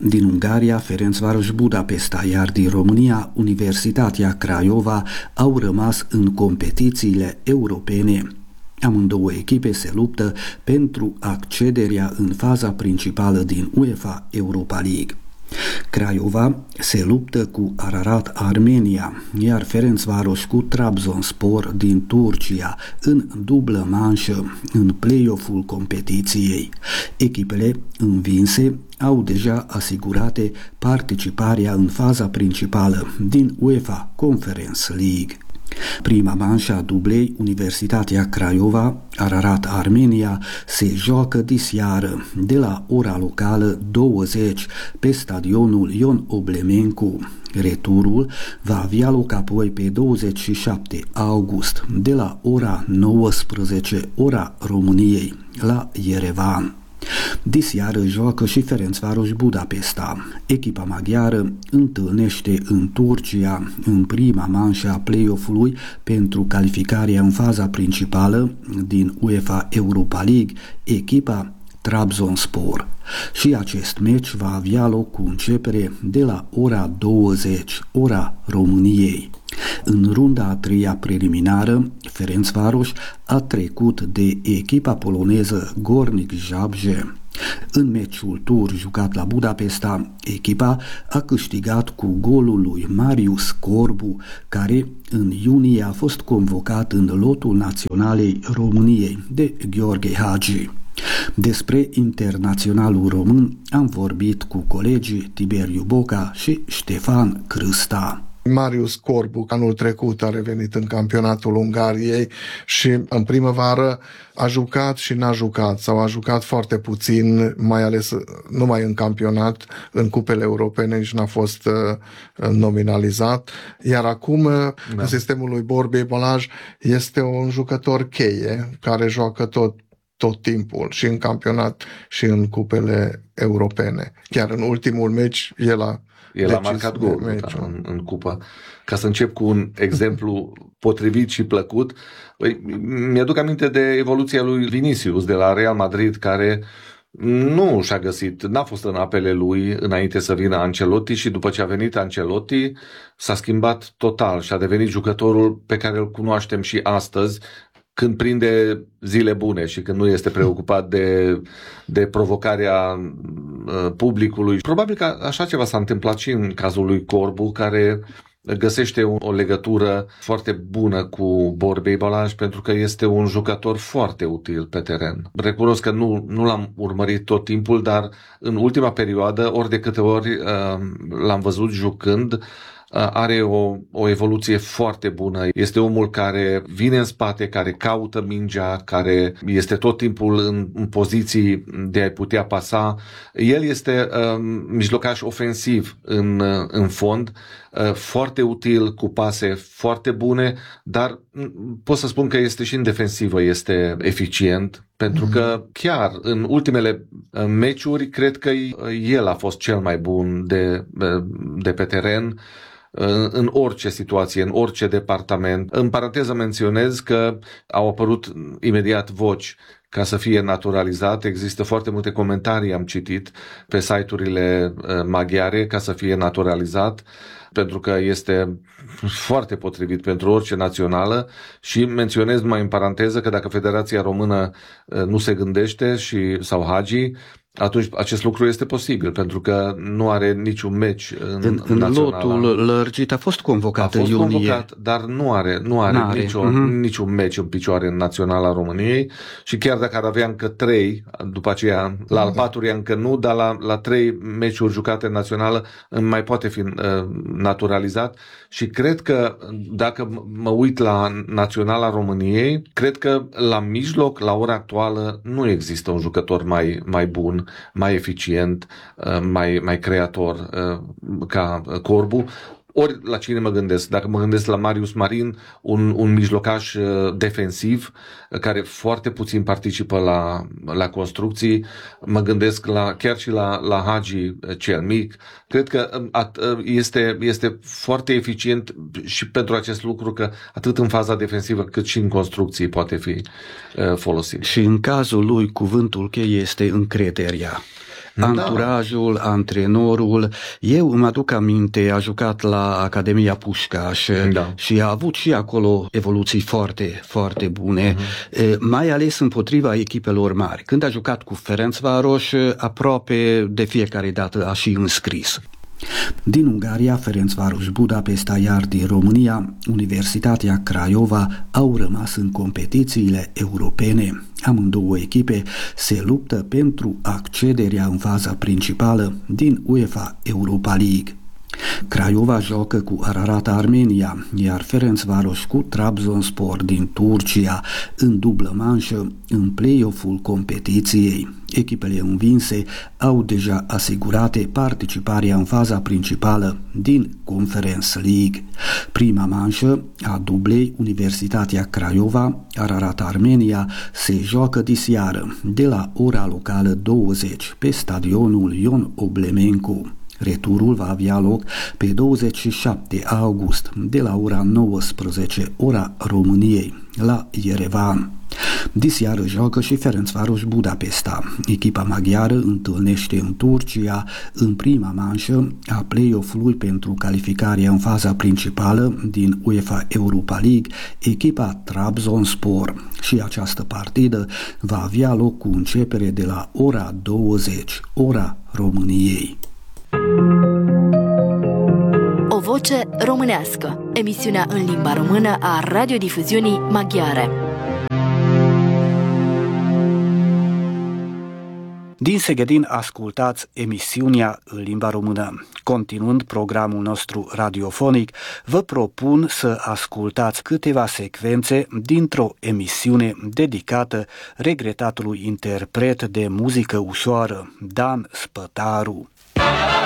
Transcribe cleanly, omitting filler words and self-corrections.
din Ungaria Ferencváros Budapesta, iar din România Universitatea Craiova au rămas în competițiile europene. Amândouă echipe se luptă pentru accederea în faza principală din UEFA Europa League. Craiova se luptă cu Ararat Armenia, iar Ferencváros cu Trabzonspor din Turcia în dublă manșă în play-off-ul competiției. Echipele învinse au deja asigurate participarea în faza principală din UEFA Conference League. Prima manșă a dublei, Universitatea Craiova, Ararat Armenia, se joacă diseară de la ora locală 20 pe stadionul Ion Oblemencu. Returul va avea loc apoi pe 27 august de la ora 19, ora României, la Yerevan. Diseară joacă și Ferencváros Budapesta. Echipa maghiară întâlnește în Turcia în prima manșă a play-off-ului pentru calificarea în faza principală din UEFA Europa League, echipa Trabzonspor. Și acest meci va avea loc cu începere de la ora 20, ora României. În runda a treia preliminară, Ferencváros a trecut de echipa poloneză Górnik Zabrze. În meciul tur jucat la Budapesta, echipa a câștigat cu golul lui Marius Corbu, care în iunie a fost convocat în lotul naționalei României de Gheorghe Hagi. Despre internaționalul român am vorbit cu colegii Tiberiu Boca și Ștefan Crâsta. Marius Corbu anul trecut a revenit în campionatul Ungariei și în primăvară a jucat și n-a jucat sau a jucat foarte puțin, mai ales numai în campionat, în cupele europene și n-a fost nominalizat. Iar acum, în sistemul lui Borbei Balázs, este un jucător cheie care joacă tot timpul, și în campionat și în cupele europene. Chiar în ultimul meci el a marcat gol în cupă. Ca să încep cu un exemplu potrivit și plăcut, mi-aduc aminte de evoluția lui Vinicius de la Real Madrid, care nu și-a găsit, n-a fost în apele lui înainte să vină Ancelotti și după ce a venit Ancelotti s-a schimbat total și a devenit jucătorul pe care îl cunoaștem și astăzi, când prinde zile bune și când nu este preocupat de provocarea publicului. Probabil că așa ceva s-a întâmplat și în cazul lui Corbu, care găsește o legătură foarte bună cu Borbei Balázs, pentru că este un jucător foarte util pe teren. Recunosc că nu l-am urmărit tot timpul, dar în ultima perioadă, ori de câte ori l-am văzut jucând, are o evoluție foarte bună. Este omul care vine în spate, care caută mingea, care este tot timpul în poziții de a putea pasa. El este mijlocaș ofensiv în fond, foarte util, cu pase foarte bune, dar pot să spun că este și în defensivă, este eficient, pentru că chiar în ultimele meciuri cred că el a fost cel mai bun de pe teren, în orice situație, în orice departament. În paranteză menționez că au apărut imediat voci ca să fie naturalizat. Există foarte multe comentarii, am citit pe site-urile maghiare, ca să fie naturalizat, pentru că este foarte potrivit pentru orice națională. Și menționez numai în paranteză că dacă Federația Română nu se gândește sau Hagi, atunci acest lucru este posibil, pentru că nu are niciun meci în lotul lărgit. A fost convocat în iunie. Convocat, dar nu are niciun meci în picioare în Naționala României și chiar dacă ar avea încă 3, după aceea la al 4-lea încă nu, dar la 3 meciuri jucate în Națională mai poate fi naturalizat și cred că dacă mă uit la Naționala României, cred că la mijloc, la ora actuală, nu există un jucător mai bun, mai eficient, mai creator ca Corbu. Ori la cine mă gândesc? Dacă mă gândesc la Marius Marin, un mijlocaș defensiv care foarte puțin participă la construcții, mă gândesc chiar și la Hagi cel mic. Cred că este foarte eficient și pentru acest lucru, că atât în faza defensivă cât și în construcții poate fi folosit. Și în cazul lui cuvântul cheie este încrederea. Anturajul, antrenorul. Eu îmi aduc aminte, a jucat la Academia Pușcaș și a avut și acolo evoluții foarte, foarte bune, mai ales împotriva echipelor mari. Când a jucat cu Ferencvaros, aproape de fiecare dată a și înscris. Din Ungaria, Ferencvaros Budapesta, iar din România, Universitatea Craiova au rămas în competițiile europene. Amândouă echipe se luptă pentru accederea în faza principală din UEFA Europa League. Craiova joacă cu Ararat Armenia, iar Ferencvaros cu Trabzonspor din Turcia în dublă manșă în play-off-ul competiției. Echipele învinse au deja asigurate participarea în faza principală din Conference League. Prima manșă a dublei Universitatea Craiova, Ararat Armenia, se joacă diseară de la ora locală 20 pe stadionul Ion Oblemencu. Returul va avea loc pe 27 august de la ora 19, ora României, la Yerevan. Diseară joacă și Ferencvaros Budapesta. Echipa maghiară întâlnește în Turcia în prima manșă a play-off-ului pentru calificarea în faza principală din UEFA Europa League, echipa Trabzonspor, și această partidă va avea loc cu începere de la ora 20, ora României. O voce românească. Emisiunea în limba română a radiodifuziunii maghiare. Din Segedin ascultați emisiunea în limba română. Continuând programul nostru radiofonic, vă propun să ascultați câteva secvențe dintr-o emisiune dedicată regretatului interpret de muzică ușoară, Dan Spătaru.